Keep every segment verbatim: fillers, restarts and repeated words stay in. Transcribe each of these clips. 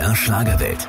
R Schlagerwelt.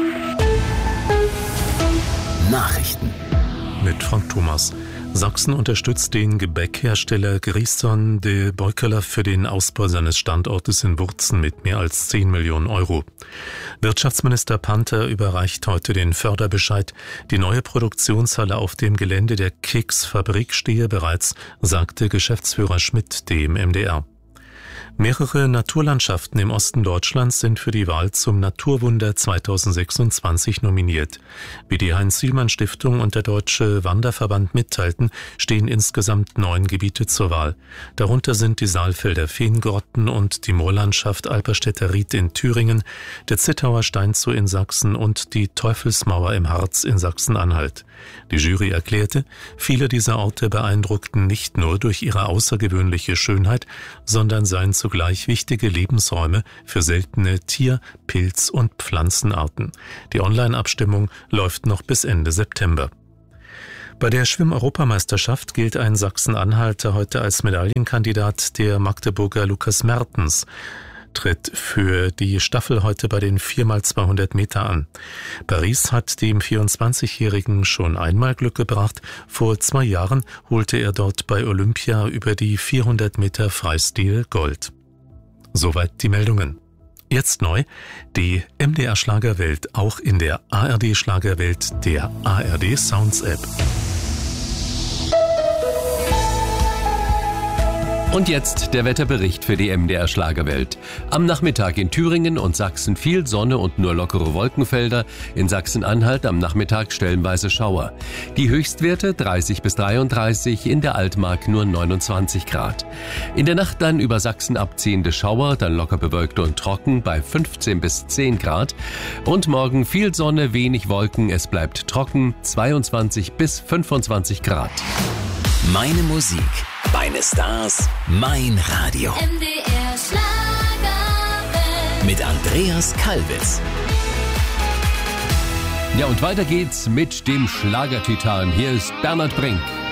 Nachrichten mit Frank Thomas. Sachsen unterstützt den Gebäckhersteller Grison de Beukeler für den Ausbau seines Standortes in Wurzen mit mehr als zehn Millionen Euro. Wirtschaftsminister Panther überreicht heute den Förderbescheid. Die neue Produktionshalle auf dem Gelände der Keksfabrik stehe bereits, sagte Geschäftsführer Schmidt dem M D R. Mehrere Naturlandschaften im Osten Deutschlands sind für die Wahl zum Naturwunder zweitausendsechsundzwanzig nominiert. Wie die Heinz-Sielmann-Stiftung und der Deutsche Wanderverband mitteilten, stehen insgesamt neun Gebiete zur Wahl. Darunter sind die Saalfelder Feengrotten und die Moorlandschaft Alperstädter Ried in Thüringen, der Zittauer Steinzow in Sachsen und die Teufelsmauer im Harz in Sachsen-Anhalt. Die Jury erklärte, viele dieser Orte beeindruckten nicht nur durch ihre außergewöhnliche Schönheit, sondern seien zugleich wichtige Lebensräume für seltene Tier-, Pilz- und Pflanzenarten. Die Online-Abstimmung läuft noch bis Ende September. Bei der Schwimm-Europameisterschaft gilt ein Sachsen-Anhalter heute als Medaillenkandidat. Der Magdeburger Lukas Mertens tritt für die Staffel heute bei den vier mal zweihundert Meter an. Paris hat dem vierundzwanzigjährigen schon einmal Glück gebracht. Vor zwei Jahren holte er dort bei Olympia über die vierhundert Meter Freistil Gold. Soweit die Meldungen. Jetzt neu, die M D R Schlagerwelt auch in der A R D Schlagerwelt, der A R D Sounds App. Und jetzt der Wetterbericht für die M D R Schlagerwelt. Am Nachmittag in Thüringen und Sachsen viel Sonne und nur lockere Wolkenfelder. In Sachsen-Anhalt am Nachmittag stellenweise Schauer. Die Höchstwerte dreißig bis dreiunddreißig, in der Altmark nur neunundzwanzig Grad. In der Nacht dann über Sachsen abziehende Schauer, dann locker bewölkt und trocken bei fünfzehn bis zehn Grad. Und morgen viel Sonne, wenig Wolken, es bleibt trocken, zweiundzwanzig bis fünfundzwanzig Grad. Meine Musik, meine Stars, mein Radio. M D R Schlagerwelt. Mit Andreas Kalbitz. Ja, und weiter geht's mit dem Schlagertitan. Hier ist Bernhard Brink.